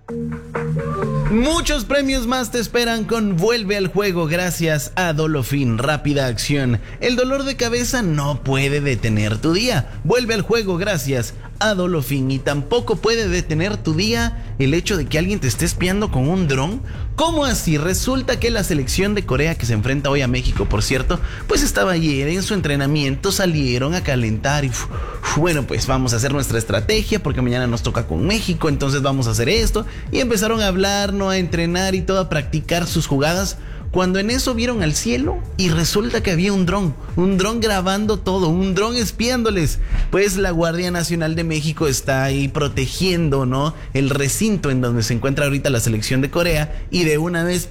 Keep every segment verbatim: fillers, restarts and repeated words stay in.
Muchos premios más te esperan con Vuelve al Juego gracias a Dolofin Rápida Acción. El dolor de cabeza no puede detener tu día. Vuelve al Juego gracias a Dolofin. Y tampoco puede detener tu día el hecho de que alguien te esté espiando con un dron. ¿Cómo así? Resulta que la selección de Corea, que se enfrenta hoy a México, por cierto, pues estaba ayer en su entrenamiento, salieron a calentar y uf, uf, bueno, pues vamos a hacer nuestra estrategia porque mañana nos toca con México, entonces vamos a hacer esto. Y empezaron a hablar, ¿no? A entrenar y todo, a practicar sus jugadas. Cuando en eso vieron al cielo y resulta que había un dron, un dron grabando todo, un dron espiándoles. Pues la Guardia Nacional de México está ahí protegiendo, ¿no?, el recinto en donde se encuentra ahorita la selección de Corea, y de una vez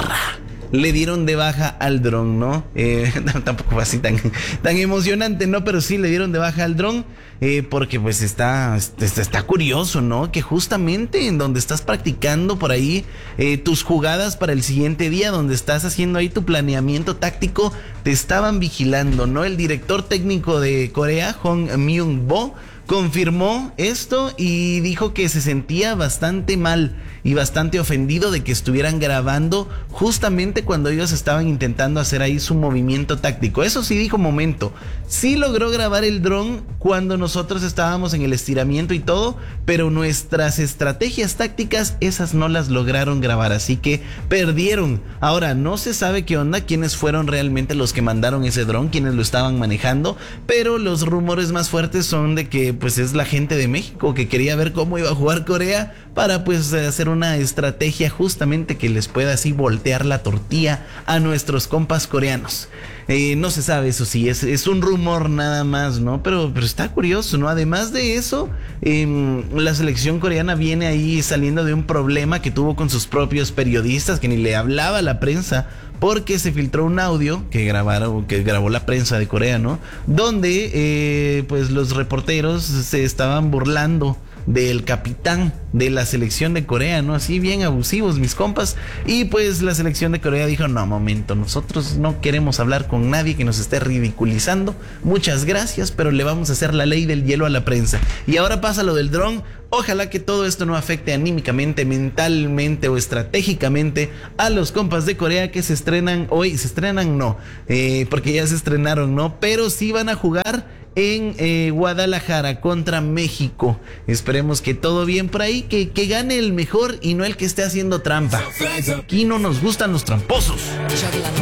le dieron de baja al dron, ¿no? Eh, tampoco fue así tan, tan emocionante, ¿no? Pero sí le dieron de baja al dron, eh, porque pues está, está, está curioso, ¿no? Que justamente en donde estás practicando por ahí eh, tus jugadas para el siguiente día, donde estás haciendo ahí tu planeamiento táctico, te estaban vigilando, ¿no? El director técnico de Corea, Hong Myung-bo, confirmó esto y dijo que se sentía bastante mal y bastante ofendido de que estuvieran grabando justamente cuando ellos estaban intentando hacer ahí su movimiento táctico. Eso sí dijo, momento, sí logró grabar el dron cuando nosotros estábamos en el estiramiento y todo, pero nuestras estrategias tácticas, esas no las lograron grabar, así que perdieron. Ahora, no se sabe qué onda, quiénes fueron realmente los que mandaron ese dron, quiénes lo estaban manejando, pero los rumores más fuertes son de que pues es la gente de México que quería ver cómo iba a jugar Corea para pues hacer una estrategia justamente que les pueda así voltear la tortilla a nuestros compas coreanos. Eh, no se sabe, eso sí, es, es un rumor nada más, ¿no? Pero, pero está curioso, ¿no? Además de eso, eh, la selección coreana viene ahí saliendo de un problema que tuvo con sus propios periodistas, que ni le hablaba a la prensa, porque se filtró un audio que grabaron, que grabó la prensa de Corea, ¿no? Donde eh, pues los reporteros se estaban burlando del capitán de la selección de Corea, ¿no? Así bien abusivos, mis compas. Y pues la selección de Corea dijo, no, momento, nosotros no queremos hablar con nadie que nos esté ridiculizando. Muchas gracias, pero le vamos a hacer la ley del hielo a la prensa. Y ahora pasa lo del dron. Ojalá que todo esto no afecte anímicamente, mentalmente o estratégicamente a los compas de Corea que se estrenan hoy. Se estrenan, no, eh, porque ya se estrenaron, ¿no? Pero sí van a jugar en eh, Guadalajara contra México. Esperemos que todo bien por ahí, que, que gane el mejor y no el que esté haciendo trampa. Aquí no nos gustan los tramposos.